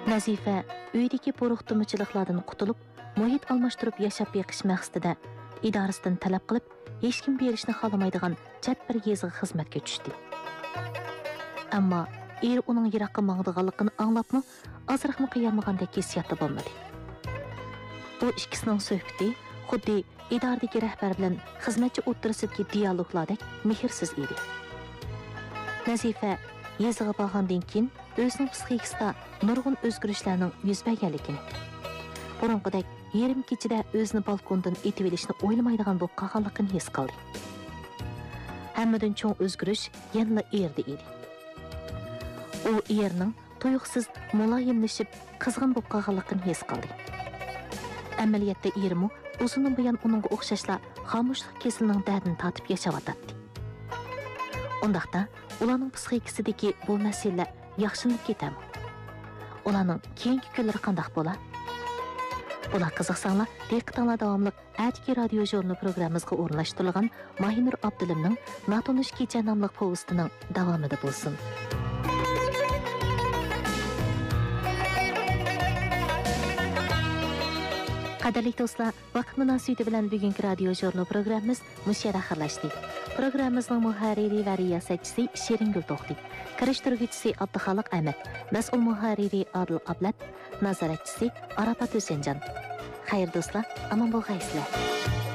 Nazifa uydagi po'riqtimichiliklardan qutulib, muhit almashtirib yashab beqish maqsadida idorasidan talab qilib, hech kim berishni xohlamaydigan chat bir yeziga xizmatga tushdi. Ammo uning yiroqqa mangdiganligini anglabmi, azroqmi qiyamagandek hissiyatda bo'lmadi. Bu ikkisining suhbati xuddi idoradagi rahbar bilan xizmatchi o'ttirisidagi dialoglardek mehrsiz edi. Nazifa yeziga borgandan keyin o'zining psixikasida nurg'un o'zgarishlarning yuz berganligini, burunqidek yarim kechida o'zini balkondan etib olishni o'ylamaydigan bo'lib qolganligini his qildi. Hammadan cho'ng o'zgarish yanada erdi edi. U erning tuyuqsiz muloyimlashib qizg'in bo'lib qolganligini his qildi. Amaliyotda ermi uzundan buyon uningga o'xshashla xomushlik kesilining dardini tatib yashayotdi. Undaqda ularning psixikasidagi bu masala yaxshilanib ketami? Ularning keyingi kunlari qanday bo'ladi? Bular qiziqsanglar, diqqatinglar davomli Atki radio jurnal programmamizga o'rnashtirilgan Mahinur Abdulimning Natonish kecha nomli povestining davomida bo'lsin. Qadrli do'stlar, vaqt munosabati bilan bugungi radio jurnal programmamiz mushara xirlashdi. Programmamizning muharriri va riyosatchisi Sheringul To'xti, kirishtiruvchisi Abduxoliq Ahmad, mas'ul muharriri Adil Ablat, nazoratchisi Arafat Husaynjon. Xayr do'stlar, omon bo'lgaysizlar.